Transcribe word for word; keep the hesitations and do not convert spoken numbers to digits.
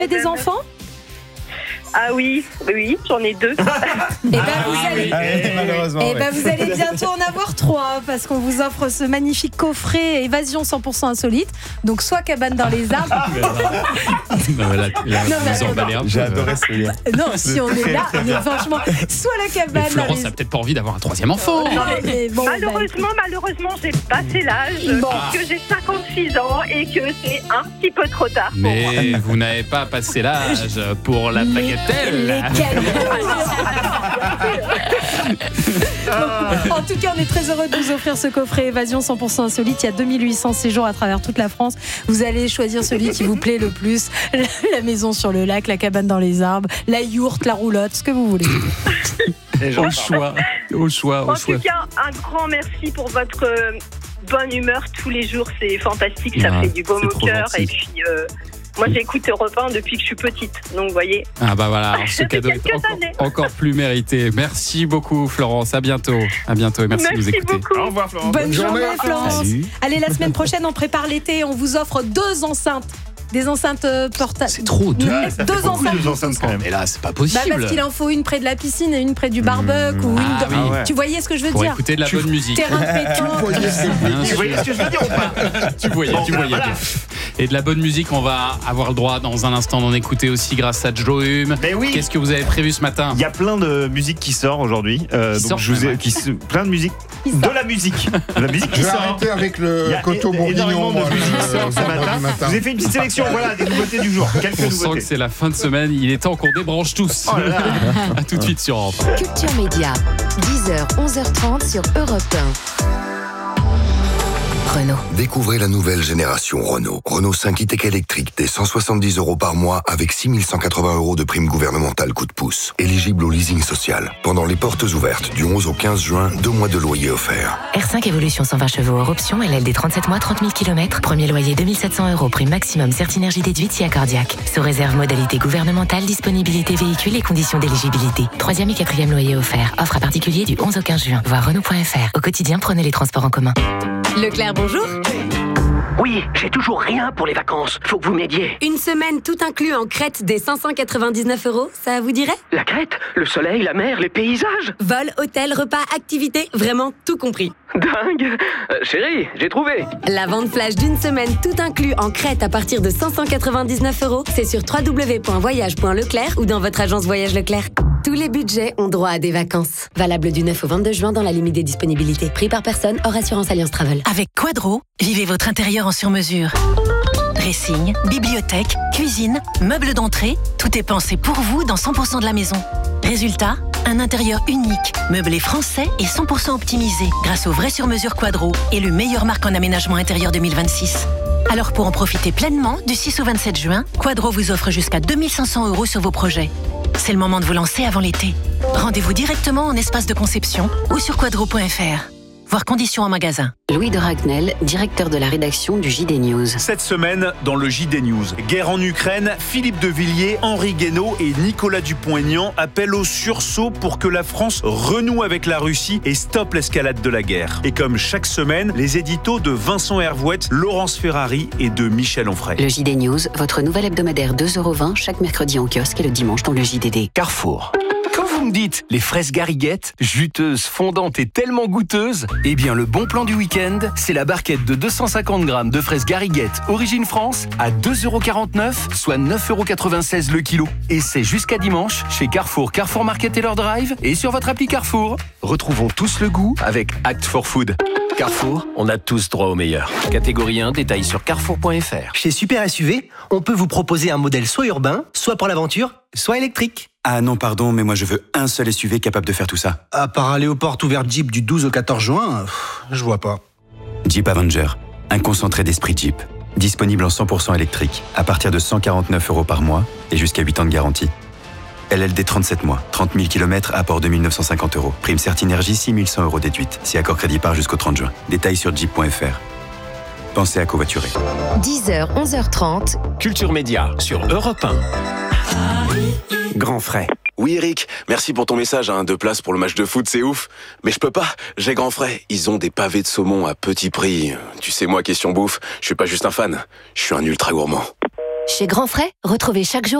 Et des enfants ? Ah oui, oui, j'en ai deux. Et ben vous allez, oui, malheureusement. et oui. ben vous allez bientôt en avoir trois parce qu'on vous offre ce magnifique coffret Évasion cent pour cent insolite. Donc soit cabane dans les arbres. Non, mais là, là, Non, mais vous emballez un peu. J'ai adoré ce lien. Non, si on est là, mais franchement, soit la Mais cabane dans Florence les a peut-être pas envie d'avoir un troisième enfant. Non, mais bon, bah, Malheureusement, malheureusement, j'ai passé l'âge, Bon. que j'ai cinquante-six ans et que c'est un petit peu trop tard. Mais vous n'avez pas passé l'âge pour la les- bagatelle. lesquels- Bon, en tout cas, on est très heureux de vous offrir ce coffret Évasion cent pour cent insolite. Il y a deux mille huit cents séjours à travers toute la France. Vous allez choisir celui qui vous plaît le plus. La maison sur le lac, la cabane dans les arbres, la yourte, la roulotte, ce que vous voulez. Au choix, au choix, au En choix. tout cas, un grand merci pour votre euh, bonne humeur tous les jours. C'est fantastique, ça Ah, fait du baume c'est au trop cœur. gentil. Et puis, euh, moi, j'écoute Europe un depuis que je suis petite. Donc, vous voyez. Ah bah voilà, alors ce Depuis cadeau est quelques encore, années. encore plus mérité. Merci beaucoup Florence, à bientôt. À bientôt et merci, de nous Merci écouter. beaucoup. Au revoir, Florence. Bonne journée, journée. Florence. Salut. Allez, la semaine prochaine, on prépare l'été. On vous offre deux enceintes. Des enceintes euh, portables. C'est trop, deux. Ouais, ça fait Deux beaucoup, enceintes. deux enceintes quand même. Mais là, c'est pas Bah possible. parce qu'il en faut une près de la piscine et une près du barbecue ou une Ah dans- oui. Ah ouais. Tu voyais ce que je veux Pour dire? écouter de la bonne musique. Terrain de pétanque. Bien Vous sûr. voyez ce que je veux dire ou pas? Tu voyais, tu voyais bien. Et de la bonne musique, on va avoir le droit dans un instant d'en écouter aussi grâce à Joe Hume. Mais oui. Qu'est-ce que vous avez prévu ce matin? Il y a plein de musique qui sort aujourd'hui. Euh, Qui donc sort je vous ai, même, qui se- plein de musique, Qui de sort. la musique, de la musique qui Je vais sort. arrêter avec Il le y a coteau é- énormément bourguignon. de moi, musique le- qui sort le ce vendredi matin. matin. Je vous ai fait une petite sélection, voilà, des nouveautés du jour. Quelques On sent nouveautés. que c'est la fin de semaine, il est temps qu'on débranche tous. Oh là là. À tout de suite sur Europe. Culture Média, dix heures, onze heures trente sur Europe un. Renault. Découvrez la nouvelle génération Renault. Renault cinq e-Tech électrique dès cent soixante-dix euros par mois avec six mille cent quatre-vingts euros de prime gouvernementale coup de pouce. Éligible au leasing social. Pendant les portes ouvertes du onze au quinze juin, deux mois de loyer offerts. R cinq Evolution cent vingt chevaux hors option, L L D trente-sept mois, trente mille kilomètres. Premier loyer deux mille sept cents euros, prime maximum Certinergie déduite si accordiaque. Sous réserve modalité gouvernementale, disponibilité véhicule et conditions d'éligibilité. Troisième et quatrième loyer offert. Offre à particulier du onze au quinze juin. Voir Renault point F R. Au quotidien, prenez les transports en commun. Leclerc, bonjour. Oui, j'ai toujours rien pour les vacances. Faut que vous m'aidiez. Une semaine tout inclus en Crète des cinq cent quatre-vingt-dix-neuf euros, ça vous dirait? La Crète, le soleil, la mer, les paysages. Vol, hôtel, repas, activités, vraiment tout compris. Dingue. Euh, chérie, j'ai trouvé. La vente flash d'une semaine tout inclus en Crète à partir de cinq cent quatre-vingt-dix-neuf euros, c'est sur w w w point voyage point leclerc ou dans votre agence Voyage Leclerc. Tous les budgets ont droit à des vacances. Valable du neuf au vingt-deux juin dans la limite des disponibilités. Prix par personne hors assurance Alliance Travel. Avec Quadro, vivez votre intérieur en sur-mesure. Dressing, bibliothèque, cuisine, meubles d'entrée, tout est pensé pour vous dans cent pour cent de la maison. Résultat, un intérieur unique, meublé français et cent pour cent optimisé grâce au vrai sur-mesure Quadro et le meilleur marque en aménagement intérieur deux mille vingt-six. Alors pour en profiter pleinement, du six au vingt-sept juin, Quadro vous offre jusqu'à deux mille cinq cents euros sur vos projets. C'est le moment de vous lancer avant l'été. Rendez-vous directement en espace de conception ou sur quadro point F R. Voir conditions en magasin. Louis de Ragnel, directeur de la rédaction du J D News. Cette semaine, dans le J D News, guerre en Ukraine, Philippe de Villiers, Henri Guénaud et Nicolas Dupont-Aignan appellent au sursaut pour que la France renoue avec la Russie et stoppe l'escalade de la guerre. Et comme chaque semaine, les éditos de Vincent Hervouette, Laurence Ferrari et de Michel Onfray. Le J D News, votre nouvel hebdomadaire deux euros vingt chaque mercredi en kiosque et le dimanche dans le J D D. Carrefour. Quand vous me dites les fraises Gariguette, juteuses, fondantes et tellement goûteuses, eh bien le bon plan du week-end, c'est la barquette de deux cent cinquante grammes de fraises Gariguette origine France à deux euros quarante-neuf, soit neuf euros quatre-vingt-seize le kilo. Et c'est jusqu'à dimanche chez Carrefour, Carrefour Market et leur drive et sur votre appli Carrefour. Retrouvons tous le goût avec Act for Food. Carrefour, on a tous droit au meilleur. Catégorie un, détail sur carrefour point F R. Chez Super S U V, on peut vous proposer un modèle soit urbain, soit pour l'aventure, soit électrique. Ah non, pardon, mais moi je veux un seul S U V capable de faire tout ça. À part aller aux portes ouvertes Jeep du douze au quatorze juin, pff, je vois pas. Jeep Avenger, un concentré d'esprit Jeep. Disponible en cent pour cent électrique, à partir de cent quarante-neuf euros par mois et jusqu'à huit ans de garantie. L L D trente-sept mois, trente mille kilomètres, apport deux mille neuf cent cinquante euros. Prime Certinergie, six mille cent euros déduite. Si accord crédit par jusqu'au trente juin. Détails sur jeep point F R. Pensez à covoiturer. dix heures, onze heures trente. Culture Média sur Europe un. Grand frais. Oui Eric, merci pour ton message, hein. Deux places pour le match de foot, c'est ouf. Mais je peux pas, j'ai grand frais. Ils ont des pavés de saumon à petit prix. Tu sais moi, question bouffe, je suis pas juste un fan, je suis un ultra gourmand. Chez Grand Frais, retrouvez chaque jour